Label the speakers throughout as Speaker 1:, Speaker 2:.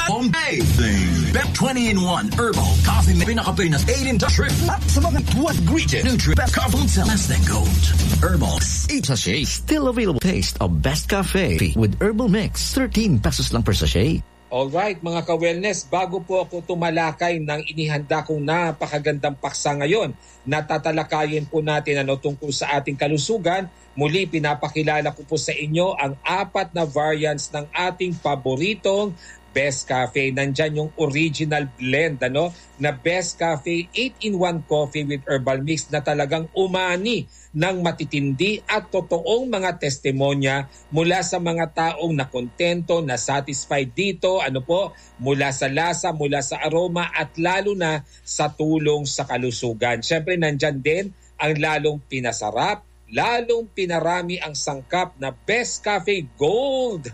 Speaker 1: Bet 20-in-1 Herbal Coffee may pinaka-famous 8-in-1 at sa mga 12 ingredient Nutri-Best Coffee sa less than gold. Herbal sachet still available. Taste of Best Cafe with Herbal Mix. 13 pesos lang per sachet.
Speaker 2: Alright mga ka-wellness, bago po ako tumalakay ng inihanda kong napakagandang paksa ngayon, natatalakayin po natin tungkol sa ating kalusugan. Muli pinapakilala ko po sa inyo ang 4 na variants ng ating paboritong Best Cafe. Nandyan yung original blend na Best Cafe 8-in-1 coffee with herbal mix na talagang umani ng matitindi at totoong mga testimonya mula sa mga taong nakontento, na satisfied dito, mula sa lasa, mula sa aroma at lalo na sa tulong sa kalusugan. Siyempre nandyan din ang lalong pinasarap, lalong pinarami ang sangkap na Best Cafe Gold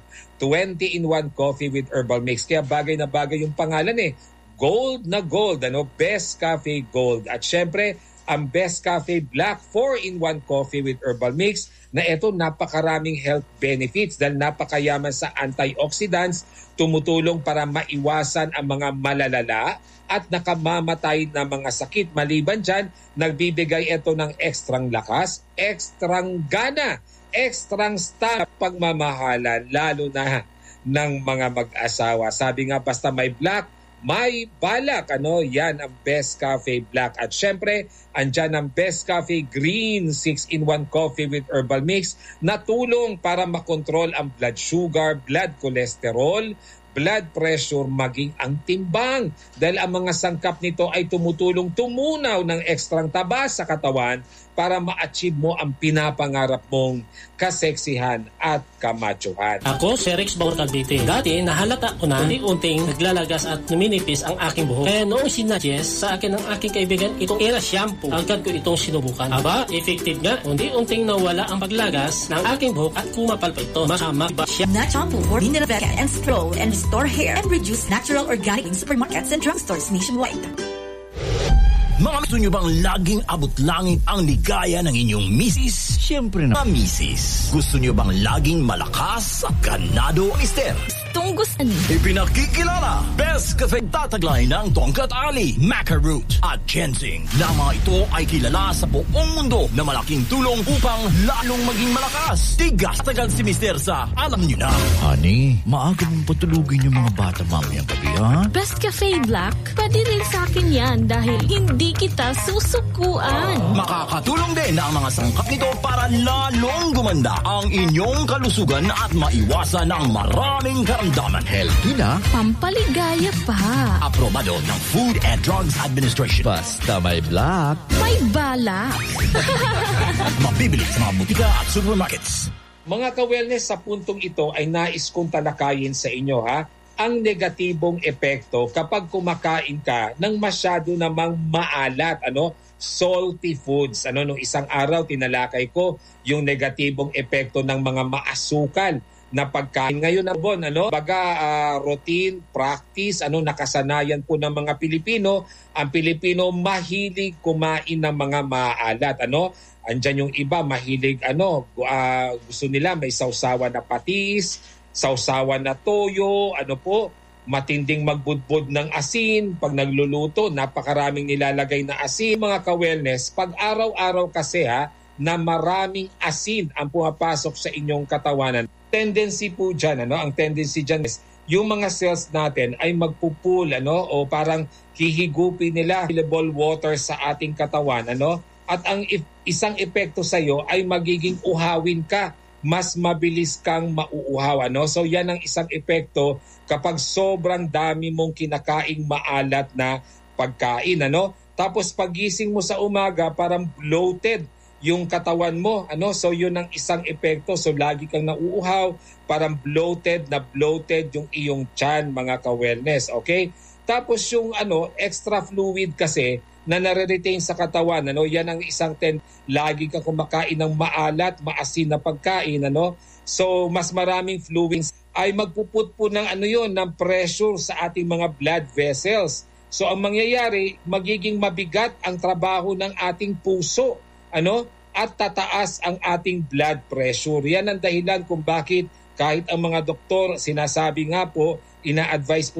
Speaker 2: 20-in-1 coffee with herbal mix. Kaya bagay na bagay yung pangalan Gold na gold, Best Cafe Gold. At syempre, ang Best Cafe Black 4-in-1 coffee with herbal mix na ito napakaraming health benefits dahil napakayaman sa antioxidants, tumutulong para maiwasan ang mga malalala at nakamamatay na mga sakit. Maliban dyan, nagbibigay ito ng ekstrang lakas, ekstrang gana, ekstrang stamina, pagmamahalan, lalo na ng mga mag-asawa. Sabi nga, basta may black, may balak. Yan ang Best Cafe Black. At syempre, andyan ang Best Cafe Green 6-in-1 coffee with herbal mix na tulong para makontrol ang blood sugar, blood cholesterol, blood pressure, maging ang timbang. Dahil ang mga sangkap nito ay tumutulong tumunaw ng ekstrang taba sa katawan para ma-achieve mo ang pinapangarap mong kaseksihan at kamachuhan.
Speaker 3: Ako si Rex Bautagdite. Dati nahalata ko na unti-unting naglalagas at numinipis ang aking buhok. Kaya noong sinuggest sa akin ng aking kaibigan itong Era Shampoo, agad ko itong sinubukan. Aba, effective nga. Unti-unting nawala ang paglagas ng aking buhok at kumapal pa ito. Masama ba siya?
Speaker 4: Nut Shampoo for mineral and stroll and restore hair and reduce natural organic in supermarkets and drugstores nationwide.
Speaker 1: Mga gusto nyo bang laging abot langit ang ligaya ng inyong misis? Siyempre na, misis. Gusto nyo bang laging malakas at ganado ang mister?
Speaker 4: Tunggusan.
Speaker 1: Ipinakikilala, Best Cafe tataglay ng Tongkat Ali, Maca Root at Ginseng. Na mga ito ay kilala sa buong mundo na malaking tulong upang lalong maging malakas. Tigas tagal si mister sa alam nyo na. Honey, maaga mong patulugin yung mga bata mamayang gabi, ha?
Speaker 5: Best Cafe Black, pwede rin sa akin yan dahil hindi kita susukuan.
Speaker 1: Makakatulong din ang mga sangkap nito para lalong gumanda ang inyong kalusugan at maiwasan ang maraming karamdaman. Healthy na,
Speaker 5: pampaligaya pa.
Speaker 1: aprobado ng Food and Drugs Administration. Basta may black,
Speaker 5: May bala.
Speaker 1: mabibili sa mga butika at supermarkets.
Speaker 2: Mga ka-wellness, sa puntong ito ay nais kong talakayin sa inyo ang negatibong epekto kapag kumakain ka ng masyado namang maalat, salty foods. Nung isang araw tinalakay ko yung negatibong epekto ng mga maasukal na pagkain. Ngayon routine, practice, nakasanayan po ng mga Pilipino. Ang Pilipino mahilig kumain ng mga maalat, Andyan yung iba mahilig gusto nila may sausawan na patis, sausawan na toyo, matinding magbudbud ng asin. Pag nagluluto, napakaraming nilalagay na asin. Mga ka-wellness, pag araw-araw kasi na maraming asin ang pumapasok sa inyong katawanan, tendency po dyan, ang tendency dyan is yung mga cells natin ay magpupul, o parang hihigupin nila available water sa ating katawan, At ang isang epekto sa iyo ay magiging uhawin ka. Mas mabilis kang mauuhaw. So yan ang isang epekto kapag sobrang dami mong kinakaing maalat na pagkain. Tapos pagising mo sa umaga, parang bloated yung katawan mo. So yun ang isang epekto. So lagi kang nauuhaw, parang bloated yung iyong tiyan, mga ka-wellness. Okay? Tapos yung extra fluid kasi na nare-retain sa katawan, yan ang isang lagi kang kumakain ng maalat, maasin na pagkain, So mas maraming fluids ay magpuput po ng ng pressure sa ating mga blood vessels. So ang mangyayari, magiging mabigat ang trabaho ng ating puso, at tataas ang ating blood pressure. Yan ang dahilan kung bakit kahit ang mga doktor sinasabi nga po, ina-advise po